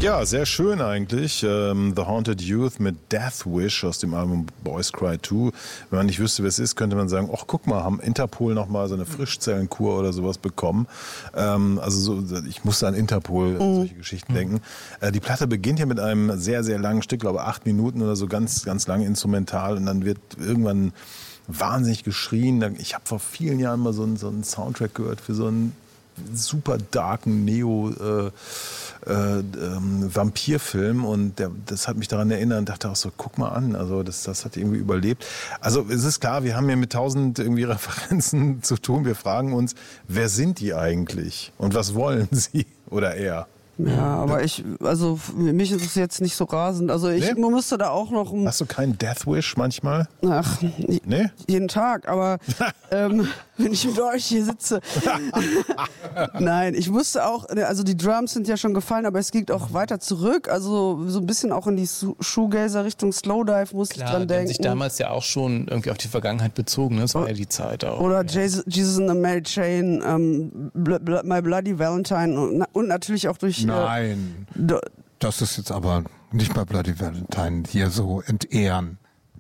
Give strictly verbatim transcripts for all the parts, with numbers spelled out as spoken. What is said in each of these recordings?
Ja, sehr schön eigentlich. Ähm, The Haunted Youth mit Death Wish aus dem Album Boys Cry zwei. Wenn man nicht wüsste, wer es ist, könnte man sagen, ach guck mal, haben Interpol nochmal so eine Frischzellenkur oder sowas bekommen. Ähm, also so, ich musste an Interpol und solche Geschichten denken. Äh, die Platte beginnt hier mit einem sehr, sehr langen Stück, glaube acht Minuten oder so, ganz, ganz lang instrumental, und dann wird irgendwann wahnsinnig geschrien. Ich habe vor vielen Jahren mal so einen, so einen Soundtrack gehört für so einen super darken Neo äh, äh, ähm, Vampirfilm, und der, das hat mich daran erinnert und dachte auch so, guck mal an, also das, das hat irgendwie überlebt. Also es ist klar, wir haben hier mit tausend irgendwie Referenzen zu tun. Wir fragen uns, wer sind die eigentlich und was wollen sie oder er? Ja, aber ich, also mich ist es jetzt nicht so rasend. Also ich nee? musste da auch noch... Hast du keinen Death Wish manchmal? Ach, nee? Jeden Tag, aber ähm, wenn ich mit euch hier sitze... Nein, ich musste auch, also die Drums sind ja schon gefallen, aber es geht auch weiter zurück, also so ein bisschen auch in die Shoegazer-Richtung Slowdive musste Klar, ich dran denken. sich damals ja auch schon irgendwie auf die Vergangenheit bezogen, ne? Das war ja die Zeit auch. Oder ja. Jesus, Jesus and the Mary Chain, ähm, Bl Bl My Bloody Valentine und, und natürlich auch durch... Nein, äh, das ist jetzt aber nicht bei Bloody Valentine hier so entehren.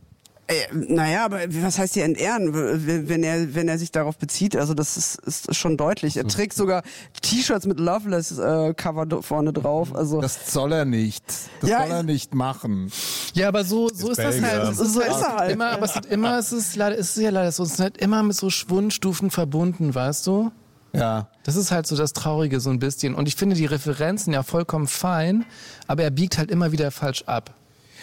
Äh, naja, aber was heißt hier entehren, wenn er, wenn er sich darauf bezieht? Also das ist, ist schon deutlich. Er trägt sogar T-Shirts mit Loveless-Cover äh, vorne drauf. Also das soll er nicht. Das ja, soll er nicht machen. Ja, aber so, so ist, ist das halt. So ist, so ist er halt. Immer, aber es ist immer, es ist leider, es ist ja leider so, es ist halt immer mit so Schwundstufen verbunden, weißt du? Ja. Das ist halt so das Traurige so ein bisschen. Und ich finde die Referenzen ja vollkommen fein, aber er biegt halt immer wieder falsch ab.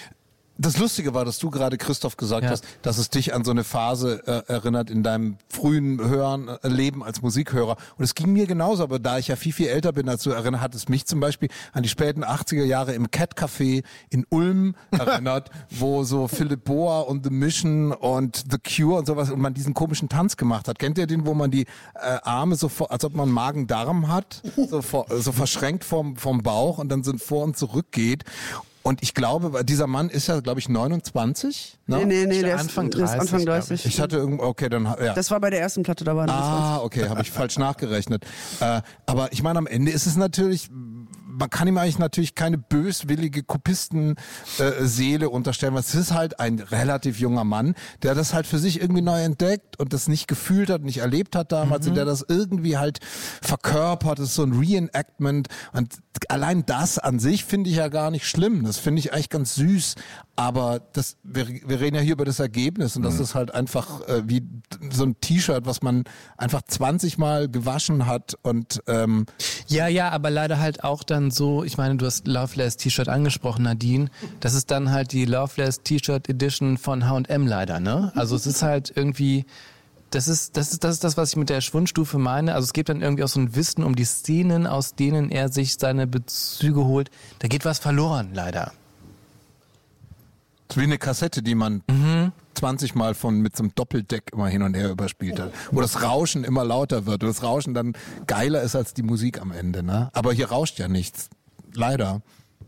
Das Lustige war, dass du gerade, Christoph, gesagt ja. hast, dass es dich an so eine Phase äh, erinnert in deinem frühen Hören, äh, Leben als Musikhörer. Und es ging mir genauso, aber da ich ja viel, viel älter bin als du, erinnert, hat es mich zum Beispiel an die späten achtziger Jahre im Cat Café in Ulm erinnert, wo so Philipp Boa und The Mission und The Cure und sowas und man diesen komischen Tanz gemacht hat. Kennt ihr den, wo man die äh, Arme so, vor, als ob man Magen-Darm hat, so, vor, so verschränkt vom, vom Bauch und dann so vor und zurück geht? Und ich glaube, dieser Mann ist ja, glaube ich, neunundzwanzig. Ne? Nee, nee, nee, der Anfang ist, dreißig, ist Anfang dreißig. Ich. ich hatte irgendwo, okay, dann, ja. Das war bei der ersten Platte, da war Ah, okay, habe ich falsch nachgerechnet. Äh, aber ich meine, am Ende ist es natürlich, man kann ihm eigentlich natürlich keine böswillige Kopistenseele äh, unterstellen, weil es ist halt ein relativ junger Mann, der das halt für sich irgendwie neu entdeckt und das nicht gefühlt hat, nicht erlebt hat damals mhm. und der das irgendwie halt verkörpert. Das ist so ein Reenactment und allein das an sich finde ich ja gar nicht schlimm. Das finde ich eigentlich ganz süß. Aber das, wir, wir reden ja hier über das Ergebnis und das mhm. ist halt einfach äh, wie so ein T-Shirt, was man einfach zwanzig Mal gewaschen hat und ähm ja, ja, aber leider halt auch dann so, ich meine, du hast Loveless T-Shirt angesprochen, Nadine. Das ist dann halt die Loveless T-Shirt Edition von H und M leider, ne? Also es ist halt irgendwie, das ist, das ist, das ist das, was ich mit der Schwundstufe meine. Also es gibt dann irgendwie auch so ein Wissen um die Szenen, aus denen er sich seine Bezüge holt. Da geht was verloren, leider. Wie eine Kassette, die man mhm. zwanzig Mal von mit so einem Doppeldeck immer hin und her überspielt hat. Wo das Rauschen immer lauter wird und das Rauschen dann geiler ist als die Musik am Ende. Ne? Aber hier rauscht ja nichts. Leider.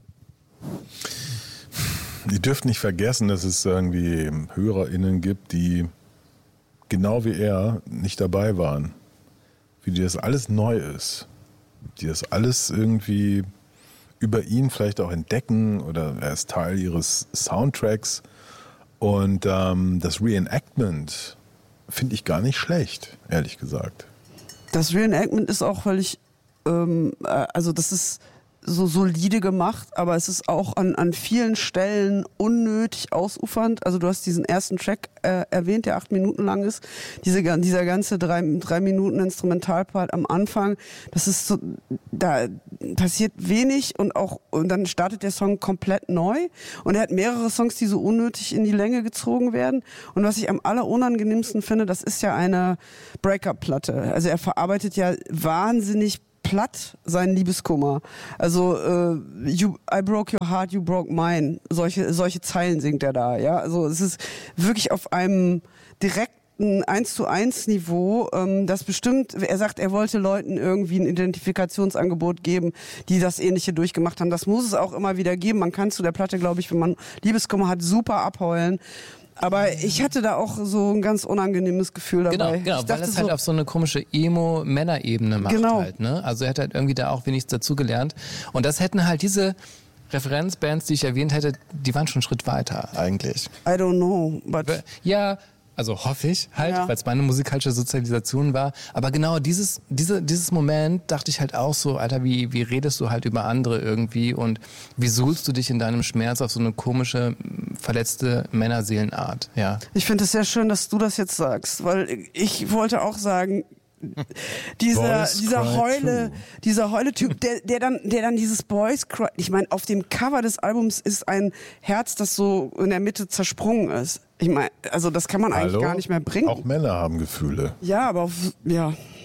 Ihr dürft nicht vergessen, dass es irgendwie HörerInnen gibt, die genau wie er nicht dabei waren. Für die das alles neu ist. Die das alles irgendwie über ihn vielleicht auch entdecken oder er ist Teil ihres Soundtracks. Und ähm, das Reenactment finde ich gar nicht schlecht, ehrlich gesagt. Das Reenactment ist auch völlig, ähm, also das ist so solide gemacht, aber es ist auch an, an vielen Stellen unnötig ausufernd. Also du hast diesen ersten Track äh, erwähnt, der acht Minuten lang ist. Diese, dieser ganze drei, drei Minuten Instrumentalpart am Anfang, das ist so, da passiert wenig und auch, und dann startet der Song komplett neu. Und er hat mehrere Songs, die so unnötig in die Länge gezogen werden. Und was ich am allerunangenehmsten finde, das ist ja eine Breakup-Platte. Also er verarbeitet ja wahnsinnig platt seinen Liebeskummer. Also äh, you, I broke your heart, you broke mine. Solche solche Zeilen singt er da. Ja, also es ist wirklich auf einem direkten eins zu eins Niveau. Ähm, das bestimmt. Er sagt, er wollte Leuten irgendwie ein Identifikationsangebot geben, die das Ähnliche durchgemacht haben. Das muss es auch immer wieder geben. Man kann zu der Platte, glaube ich, wenn man Liebeskummer hat, super abheulen. Aber ich hatte da auch so ein ganz unangenehmes Gefühl dabei. Genau, genau ich weil es halt so, auf so eine komische Emo-Männer-Ebene macht Genau. halt. Ne? Also er hat halt irgendwie da auch wenig dazugelernt. Und das hätten halt diese Referenzbands, die ich erwähnt hätte, die waren schon einen Schritt weiter eigentlich. I don't know, but... Ja, also hoffe ich halt, Ja. weil es meine musikalische Sozialisation war. Aber genau dieses, diese, dieses Moment dachte ich halt auch so, Alter, wie, wie redest du halt über andere irgendwie und wie suhlst du dich in deinem Schmerz auf so eine komische, verletzte Männerseelenart, ja. Ich finde es sehr schön, dass du das jetzt sagst, weil ich wollte auch sagen, dieser, Boys dieser Cry Heule, Too. dieser Heule-Typ, der, der dann, der dann dieses Boys Cry, ich meine, auf dem Cover des Albums ist ein Herz, das so in der Mitte zersprungen ist. Ich meine, also das kann man eigentlich Hallo? gar nicht mehr bringen. Auch Männer haben Gefühle. Ja, aber auf, ja.